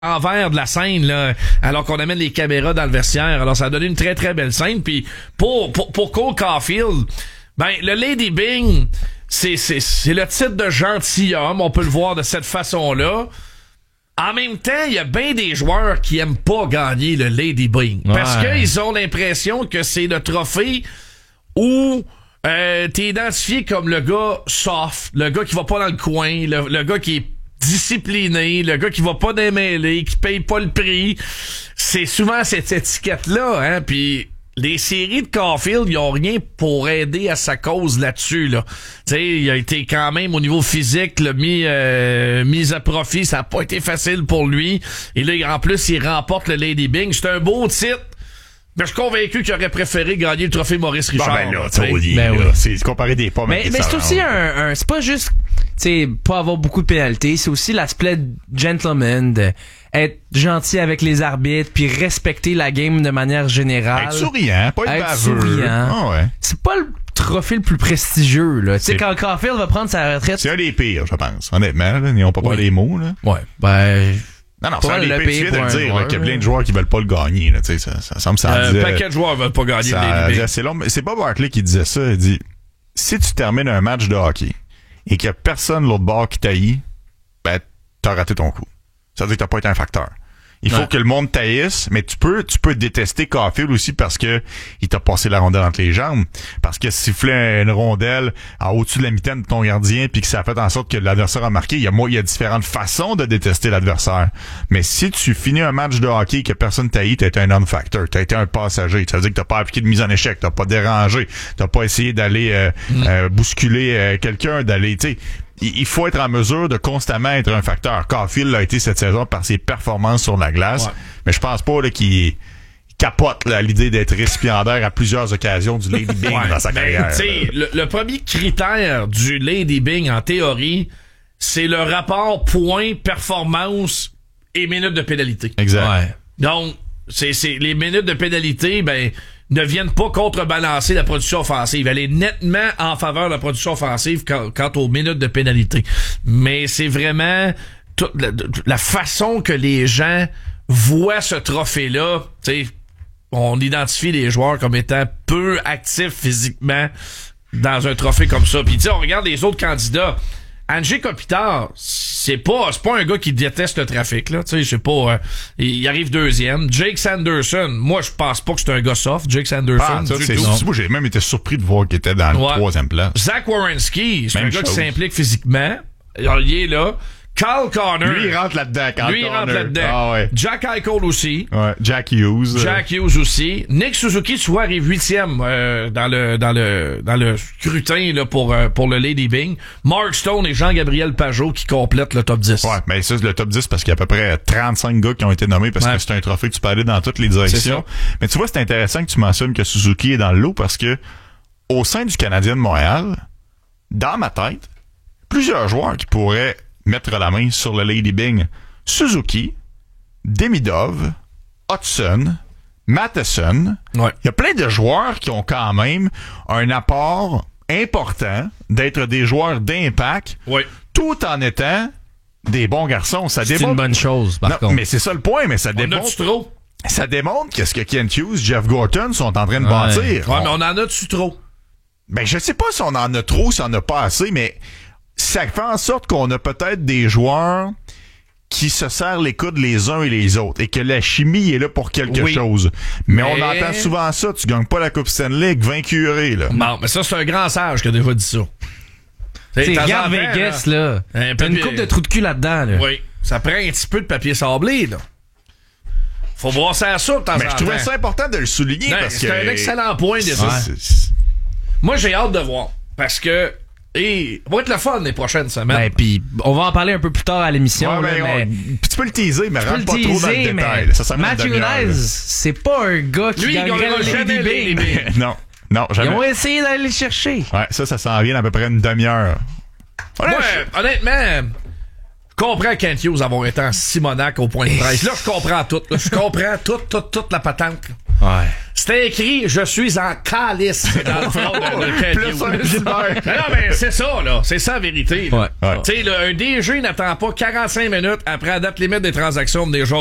envers de la scène là, alors qu'on amène les caméras dans le vestiaire. Alors ça a donné une très très belle scène. Puis pour Cole Caulfield, ben le Lady Byng, c'est le titre de gentilhomme, on peut le voir de cette façon-là. En même temps, il y a bien des joueurs qui aiment pas gagner le Lady Byng parce qu'ils ont l'impression que c'est le trophée où t'es identifié comme le gars soft, le gars qui va pas dans le coin, le gars qui est discipliné, le gars qui va pas démêler, qui paye pas le prix. C'est souvent cette étiquette-là, hein, puis les séries de Caulfield, ils ont rien pour aider à sa cause là-dessus, là. Tu sais, il a été quand même au niveau physique, mis à profit, ça a pas été facile pour lui. Et là, en plus, il remporte le Lady Byng. C'est un beau titre. Mais je suis convaincu qu'il aurait préféré gagner le trophée Maurice Richard. Ben là, c'est comparer des pommes. Mais c'est aussi c'est pas juste, tu sais, pas avoir beaucoup de pénalités, c'est aussi l'aspect gentleman, de être gentil avec les arbitres, puis respecter la game de manière générale. Être souriant, pas être baveux. Souriant. Ah ouais. C'est pas le trophée le plus prestigieux, là. Tu sais, quand Caulfield va prendre sa retraite. C'est un des pires, je pense. Honnêtement, là, ils n'ont pas parlé les mots, là. Ouais. Ben, non, c'est un des pires. Tu viens de le dire, qu'il y a plein de joueurs qui veulent pas le gagner, là. Tu sais, ça semble ça un paquet de joueurs veulent pas gagner le Lady Byng. C'est long, mais c'est pas Barkley qui disait ça. Il dit, si tu termines un match de hockey et qu'il y a personne de l'autre bord qui t'haït, ben, t'as raté ton coup. Ça veut dire que t'as pas été un facteur. Il faut que le monde taillisse, mais tu peux détester Caulfield aussi parce que il t'a passé la rondelle entre les jambes, parce que siffler une rondelle au-dessus de la mitaine de ton gardien puis que ça a fait en sorte que l'adversaire a marqué, il y a différentes façons de détester l'adversaire. Mais si tu finis un match de hockey et que personne taillit, t'as été un non-factor, t'as été un passager. Ça veut dire que t'as pas appliqué de mise en échec, t'as pas dérangé, t'as pas essayé d'aller bousculer quelqu'un, d'aller, tu sais. Il faut être en mesure de constamment être un facteur. Caulfield l'a été cette saison par ses performances sur la glace. Ouais. Mais je pense pas là, qu'il capote là, l'idée d'être récipiendaire à plusieurs occasions du Lady Byng dans sa carrière. Le premier critère du Lady Byng, en théorie, c'est le rapport point, performance et minutes de pénalité. Exact. Ouais. Donc, c'est les minutes de pénalité, ne viennent pas contrebalancer la production offensive. Elle est nettement en faveur de la production offensive quant aux minutes de pénalité. Mais c'est vraiment toute la façon que les gens voient ce trophée-là. Tu sais, on identifie les joueurs comme étant peu actifs physiquement dans un trophée comme ça. Puis tu sais, on regarde les autres candidats. Anze Kopitar, c'est pas un gars qui déteste le trafic, là. Tu sais, je sais pas, il arrive deuxième. Jake Sanderson, moi, je pense pas que c'est un gars soft, Jake Sanderson. Moi, j'ai même été surpris de voir qu'il était dans le troisième place. Zach Werenski, c'est un gars qui s'implique physiquement. Alors, il est là. Carl Connor. Lui, il rentre là-dedans. Ah ouais. Jack Eichel aussi. Ouais. Jack Hughes aussi. Nick Suzuki, tu vois, arrive 8e dans le scrutin là pour le Lady Byng. Mark Stone et Jean-Gabriel Pajot qui complètent le top 10. Ouais, mais ça, c'est le top 10 parce qu'il y a à peu près 35 gars qui ont été nommés parce que c'est un trophée que tu peux aller dans toutes les directions. Mais tu vois, c'est intéressant que tu mentionnes que Suzuki est dans le lot parce que au sein du Canadien de Montréal, dans ma tête, plusieurs joueurs qui pourraient mettre la main sur le Lady Byng. Suzuki, Demidov, Hudson, Matheson. Ouais. Il y a plein de joueurs qui ont quand même un apport important d'être des joueurs d'impact, tout en étant des bons garçons. Ça c'est une bonne chose, par contre. Mais c'est ça le point, mais ça démontre... trop? Ça démontre qu'est-ce que Kent Hughes, Jeff Gorton sont en train de bâtir. Ouais, mais on en a-tu trop? Ben, je sais pas si on en a trop, si on en a pas assez, mais ça fait en sorte qu'on a peut-être des joueurs qui se serrent les coudes les uns et les autres et que la chimie est là pour quelque chose. Mais on entend souvent ça, tu gagnes pas la Coupe Stanley, vaincu là. Bon, mais ça, c'est un grand sage qui a déjà dit ça. Regarde Vegas, là. T'as une coupe de trous de cul là-dedans, là. Oui. Ça prend un petit peu de papier sablé, là. Faut voir ça de temps en temps. Mais je trouvais ça important de le souligner parce que... C'est un excellent point de ça. Moi, j'ai hâte de voir. Parce que ça va être le fun les prochaines semaines. Ben, puis on va en parler un peu plus tard à l'émission. Mais tu peux le teaser, mais rentre pas trop dans le détail. Ça Matthew Knies, c'est pas un gars qui gagnerait le Lady Byng. Non, jamais. Ils ont essayé d'aller le chercher. Ouais, ça s'en vient à peu près une demi-heure. Honnêtement, je comprends Kent Hughes avoir été en Simonac au point de presse. Là, je comprends tout. Je comprends toute la patente. Ouais. C'était écrit « Je suis en calice » dans le front de Kent Plus un cyber. Non, mais c'est ça, là. C'est ça la vérité. Là. Ouais. Tu sais, un DG n'attend pas 45 minutes après la date limite des transactions de des joueurs